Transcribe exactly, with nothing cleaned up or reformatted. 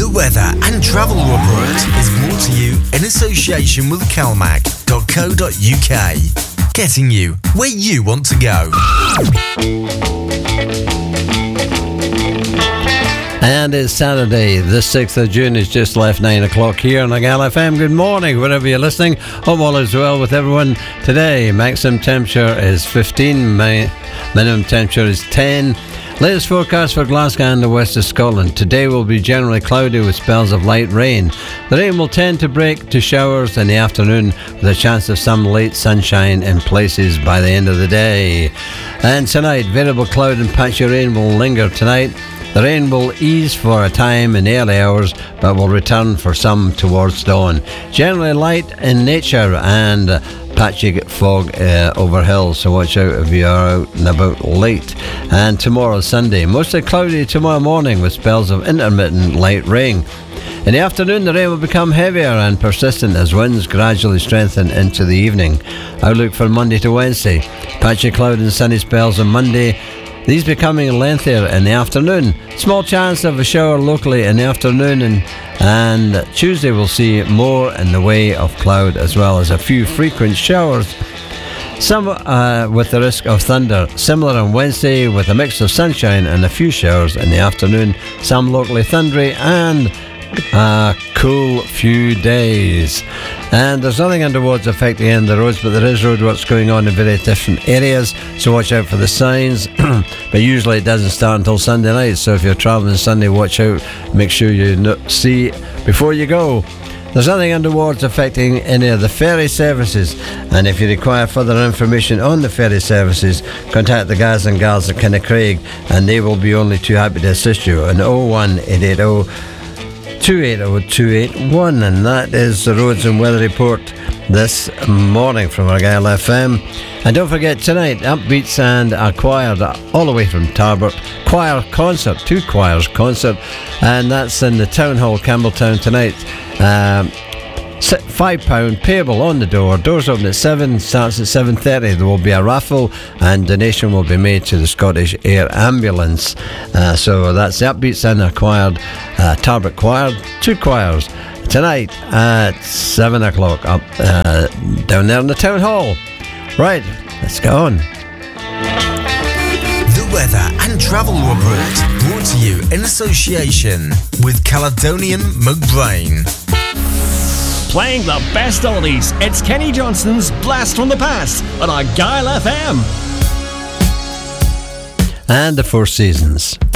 The weather and travel report is brought to you in association with calmac dot co dot uk. Getting you where you want to go. And it's Saturday, the sixth of June. It's just left nine o'clock here on Argyll F M. Good morning, wherever you're listening. Hope all is well with everyone. Today, maximum temperature is fifteen, mi- minimum temperature is ten. Latest forecast for Glasgow and the west of Scotland. Today will be generally cloudy with spells of light rain. The rain will tend to break to showers in the afternoon with a chance of some late sunshine in places by the end of the day. And tonight, variable cloud and patchy rain will linger tonight. The rain will ease for a time in the early hours, but will return for some towards dawn. Generally light in nature and patchy fog uh, over hills, so watch out if you are out and about late. And tomorrow, Sunday, mostly cloudy tomorrow morning with spells of intermittent light rain. In the afternoon, the rain will become heavier and persistent as winds gradually strengthen into the evening. Outlook for Monday to Wednesday. Patchy cloud and sunny spells on Monday, these becoming lengthier in the afternoon. Small chance of a shower locally in the afternoon, and, and Tuesday will see more in the way of cloud as well as a few frequent showers. Some uh, with the risk of thunder. Similar on Wednesday with a mix of sunshine and a few showers in the afternoon. Some locally thundery and a cool few days. And there's nothing underwards affecting the end of the roads, but there is roadworks going on in various different areas, so watch out for the signs. But usually it doesn't start until Sunday night, so if you're travelling Sunday, watch out, make sure you no- see before you go. There's nothing underwards affecting any of the ferry services, and if you require further information on the ferry services, contact the guys and gals at Kinnacraig, and they will be only too happy to assist you on oh one eight eight oh two eight oh two eight one. And that is the roads and weather report this morning from Argyll F M. And don't forget tonight, Upbeats and a choir all the way from Tarbert, choir concert, two choirs concert, and that's in the Town Hall, Campbelltown tonight. um, five pounds payable on the door. Doors open at seven, starts at seven thirty. There will be a raffle and donation will be made to the Scottish Air Ambulance. Uh, so that's the Upbeats and a choir, uh, Tarbert choir, two choirs tonight at seven o'clock up uh, down there in the Town Hall. Right, let's go on. The weather and travel report brought to you in association with Caledonian McBrain. Playing the best oldies, it's Kenny Johnson's Blast from the Past on Argyll F M. And the Four Seasons.